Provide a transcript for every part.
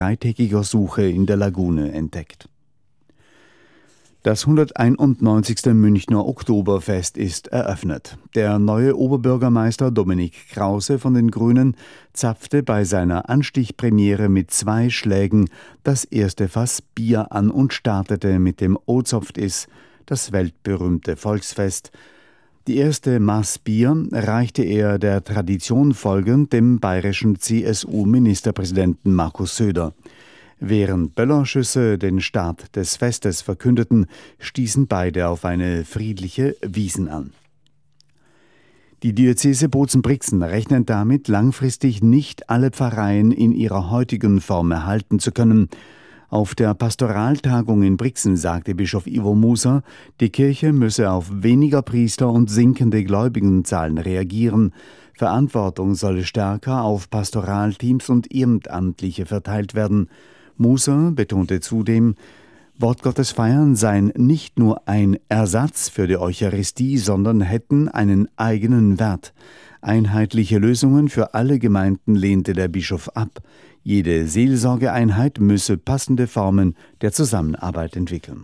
dreitägiger Suche in der Lagune entdeckt. Das 191. Münchner Oktoberfest ist eröffnet. Der neue Oberbürgermeister Dominik Krause von den Grünen zapfte bei seiner Anstichpremiere mit 2 Schlägen das erste Fass Bier an und startete mit dem O-Zopft is, das weltberühmte Volksfest. Die erste Maß Bier reichte er der Tradition folgend dem bayerischen CSU-Ministerpräsidenten Markus Söder. Während Böllerschüsse den Start des Festes verkündeten, stießen beide auf eine friedliche Wiesn an. Die Diözese Bozen-Brixen rechnet damit, langfristig nicht alle Pfarreien in ihrer heutigen Form erhalten zu können. Auf der Pastoraltagung in Brixen sagte Bischof Ivo Muser, die Kirche müsse auf weniger Priester und sinkende Gläubigenzahlen reagieren. Verantwortung solle stärker auf Pastoralteams und Ehrenamtliche verteilt werden. Muser betonte zudem, Wortgottesfeiern seien nicht nur ein Ersatz für die Eucharistie, sondern hätten einen eigenen Wert. Einheitliche Lösungen für alle Gemeinden lehnte der Bischof ab. Jede Seelsorgeeinheit müsse passende Formen der Zusammenarbeit entwickeln.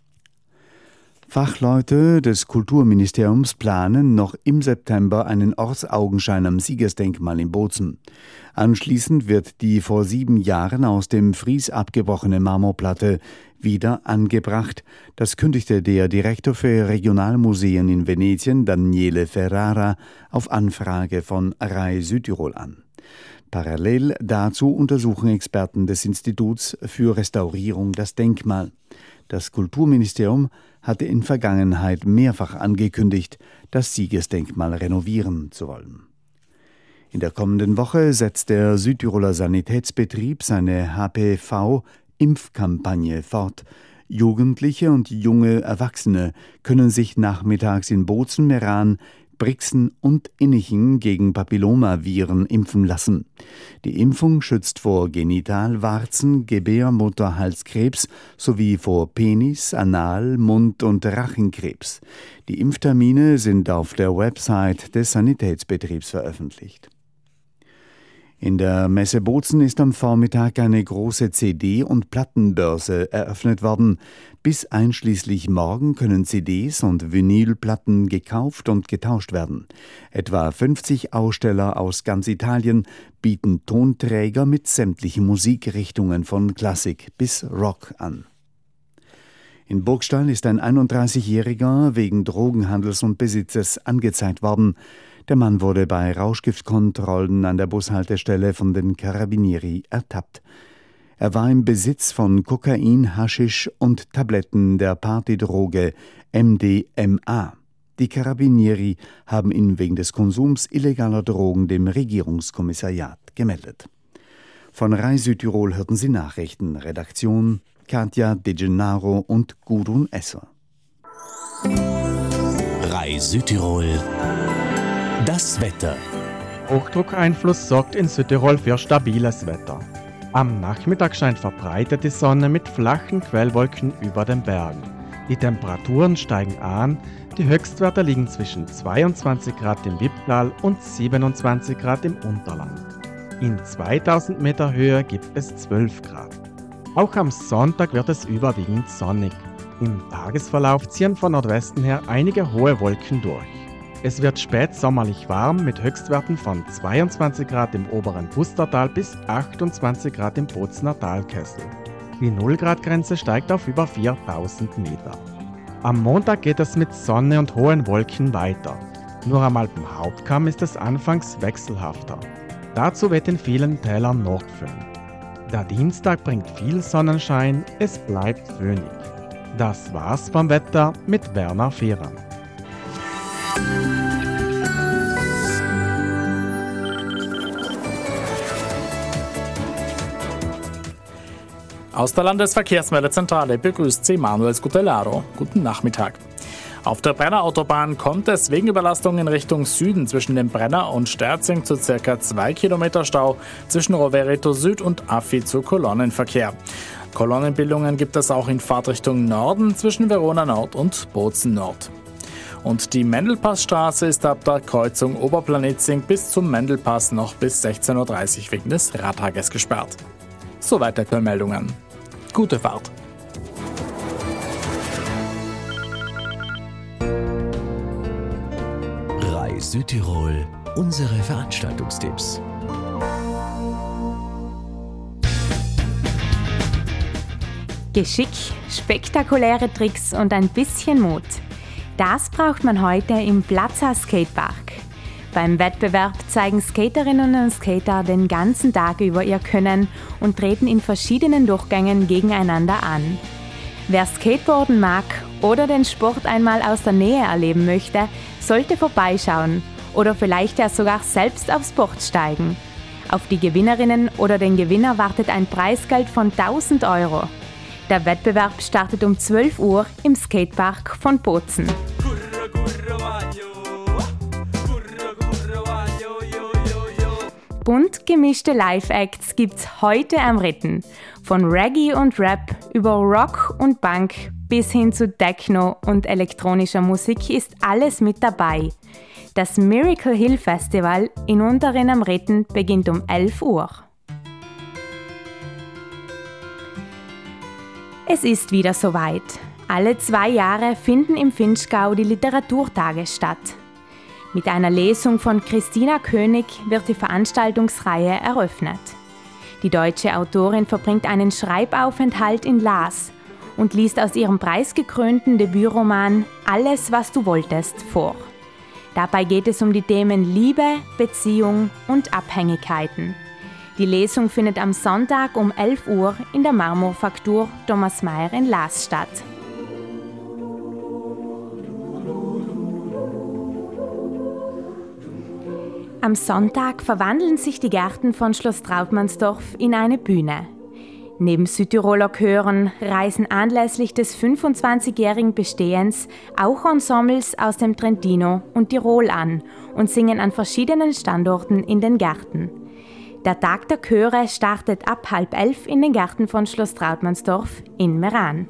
Fachleute des Kulturministeriums planen noch im September einen Ortsaugenschein am Siegersdenkmal in Bozen. Anschließend wird die vor 7 Jahren aus dem Fries abgebrochene Marmorplatte wieder angebracht. Das kündigte der Direktor für Regionalmuseen in Venetien, Daniele Ferrara, auf Anfrage von RAI Südtirol an. Parallel dazu untersuchen Experten des Instituts für Restaurierung das Denkmal. Das Kulturministerium hatte in Vergangenheit mehrfach angekündigt, das Siegesdenkmal renovieren zu wollen. In der kommenden Woche setzt der Südtiroler Sanitätsbetrieb seine HPV-Impfkampagne fort. Jugendliche und junge Erwachsene können sich nachmittags in Bozen, Meran, Brixen und Innichen gegen Papillomaviren impfen lassen. Die Impfung schützt vor Genitalwarzen, Gebärmutterhalskrebs sowie vor Penis-, Anal-, Mund- und Rachenkrebs. Die Impftermine sind auf der Website des Sanitätsbetriebs veröffentlicht. In der Messe Bozen ist am Vormittag eine große CD- und Plattenbörse eröffnet worden. Bis einschließlich morgen können CDs und Vinylplatten gekauft und getauscht werden. Etwa 50 Aussteller aus ganz Italien bieten Tonträger mit sämtlichen Musikrichtungen von Klassik bis Rock an. In Burgstall ist ein 31-Jähriger wegen Drogenhandels und Besitzes angezeigt worden. Der Mann wurde bei Rauschgiftkontrollen an der Bushaltestelle von den Carabinieri ertappt. Er war im Besitz von Kokain, Haschisch und Tabletten der Partydroge MDMA. Die Carabinieri haben ihn wegen des Konsums illegaler Drogen dem Regierungskommissariat gemeldet. Von RAI Südtirol hörten Sie Nachrichten. Redaktion Katja De Gennaro und Gudrun Esser. RAI Südtirol. Das Wetter. Hochdruckeinfluss sorgt in Südtirol für stabiles Wetter. Am Nachmittag scheint verbreitet die Sonne mit flachen Quellwolken über den Bergen. Die Temperaturen steigen an, die Höchstwerte liegen zwischen 22 Grad im Wipptal und 27 Grad im Unterland. In 2000 Meter Höhe gibt es 12 Grad. Auch am Sonntag wird es überwiegend sonnig. Im Tagesverlauf ziehen von Nordwesten her einige hohe Wolken durch. Es wird spätsommerlich warm mit Höchstwerten von 22 Grad im oberen Pustertal bis 28 Grad im Bozener Talkessel. Die 0-Grad-Grenze steigt auf über 4000 Meter. Am Montag geht es mit Sonne und hohen Wolken weiter. Nur am Alpenhauptkamm ist es anfangs wechselhafter. Dazu weht in vielen Tälern Nordföhn. Der Dienstag bringt viel Sonnenschein, es bleibt föhnig. Das war's vom Wetter mit Werner Fehrer. Aus der Landesverkehrsmeldezentrale begrüßt Sie Manuel Scutellaro. Guten Nachmittag. Auf der Brenner Autobahn kommt es wegen Überlastung in Richtung Süden zwischen dem Brenner und Sterzing zu ca. 2 Kilometer Stau, zwischen Rovereto Süd und Affi zu Kolonnenverkehr. Kolonnenbildungen gibt es auch in Fahrtrichtung Norden zwischen Verona Nord und Bozen Nord. Und die Mendelpassstraße ist ab der Kreuzung Oberplanitzing bis zum Mendelpass noch bis 16:30 Uhr wegen des Radtages gesperrt. Soweit der Meldungen. Gute Fahrt! Reis Südtirol, unsere Veranstaltungstipps. Geschick, spektakuläre Tricks und ein bisschen Mut. Das braucht man heute im Plaza Skatepark. Beim Wettbewerb zeigen Skaterinnen und Skater den ganzen Tag über ihr Können und treten in verschiedenen Durchgängen gegeneinander an. Wer Skateboarden mag oder den Sport einmal aus der Nähe erleben möchte, sollte vorbeischauen oder vielleicht ja sogar selbst aufs Board steigen. Auf die Gewinnerinnen oder den Gewinner wartet ein Preisgeld von 1.000 €. Der Wettbewerb startet um 12 Uhr im Skatepark von Bozen. Bunt gemischte Live-Acts gibt's heute am Ritten. Von Reggae und Rap über Rock und Punk bis hin zu Techno und elektronischer Musik ist alles mit dabei. Das Miracle Hill Festival in Unteren am Ritten beginnt um 11 Uhr. Es ist wieder soweit. Alle 2 Jahre finden im Vinschgau die Literaturtage statt. Mit einer Lesung von Christina König wird die Veranstaltungsreihe eröffnet. Die deutsche Autorin verbringt einen Schreibaufenthalt in Laas und liest aus ihrem preisgekrönten Debütroman »Alles, was du wolltest« vor. Dabei geht es um die Themen Liebe, Beziehung und Abhängigkeiten. Die Lesung findet am Sonntag um 11 Uhr in der Marmorfaktur Thomas Mayer in Laas statt. Am Sonntag verwandeln sich die Gärten von Schloss Trautmannsdorf in eine Bühne. Neben Südtiroler Chören reisen anlässlich des 25-jährigen Bestehens auch Ensembles aus dem Trentino und Tirol an und singen an verschiedenen Standorten in den Gärten. Der Tag der Chöre startet ab 10:30 in den Gärten von Schloss Trautmannsdorf in Meran.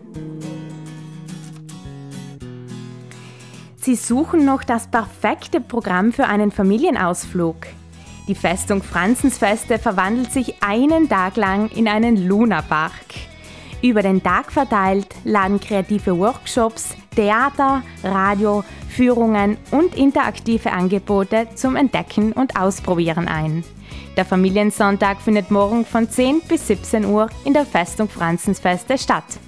Sie suchen noch das perfekte Programm für einen Familienausflug. Die Festung Franzensfeste verwandelt sich einen Tag lang in einen Lunapark. Über den Tag verteilt laden kreative Workshops, Theater, Radio, Führungen und interaktive Angebote zum Entdecken und Ausprobieren ein. Der Familiensonntag findet morgen von 10 bis 17 Uhr in der Festung Franzensfeste statt.